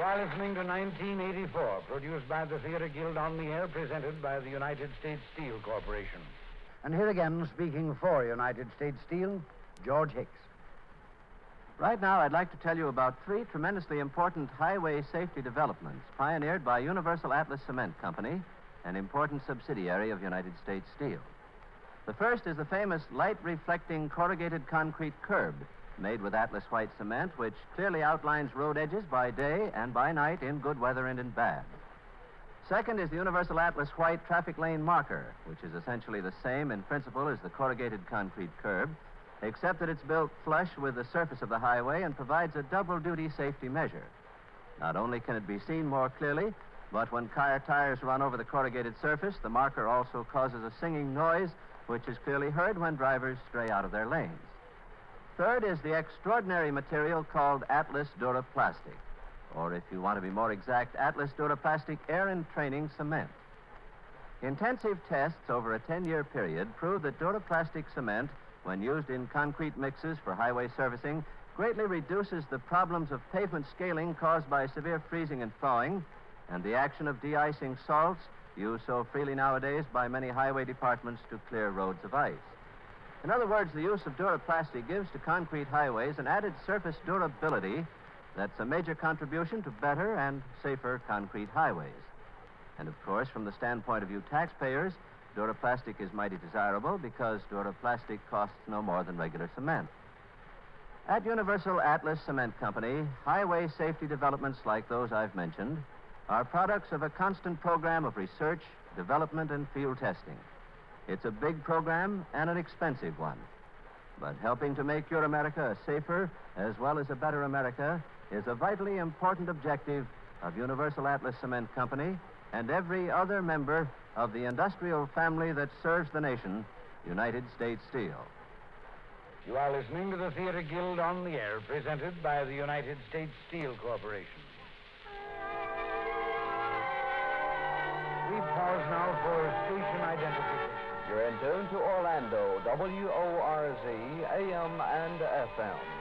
You are listening to 1984, produced by the Theater Guild on the Air, presented by the United States Steel Corporation. And here again, speaking for United States Steel, George Hicks. Right now, I'd like to tell you about three tremendously important highway safety developments pioneered by Universal Atlas Cement Company, an important subsidiary of United States Steel. The first is the famous light-reflecting corrugated concrete curb made with Atlas white cement, which clearly outlines road edges by day and by night in good weather and in bad. Second is the Universal Atlas white traffic lane marker, which is essentially the same in principle as the corrugated concrete curb, except that it's built flush with the surface of the highway and provides a double-duty safety measure. Not only can it be seen more clearly, but when car tires run over the corrugated surface, the marker also causes a singing noise, which is clearly heard when drivers stray out of their lanes. Third is the extraordinary material called Atlas Duraplastic, or if you want to be more exact, Atlas Duraplastic Air and Training Cement. Intensive tests over a 10-year period prove that Duraplastic cement, when used in concrete mixes for highway surfacing, greatly reduces the problems of pavement scaling caused by severe freezing and thawing, and the action of de-icing salts used so freely nowadays by many highway departments to clear roads of ice. In other words, the use of Duraplastic gives to concrete highways an added surface durability that's a major contribution to better and safer concrete highways. And of course, from the standpoint of you taxpayers, Duraplastic is mighty desirable because Duraplastic costs no more than regular cement. At Universal Atlas Cement Company, highway safety developments like those I've mentioned are products of a constant program of research, development, and field testing. It's a big program and an expensive one. But helping to make your America a safer as well as a better America is a vitally important objective of Universal Atlas Cement Company and every other member of the industrial family that serves the nation, United States Steel. You are listening to the Theater Guild on the Air, presented by the United States Steel Corporation. We pause now for station identification. You're in tune to Orlando, WORZ, AM and FM.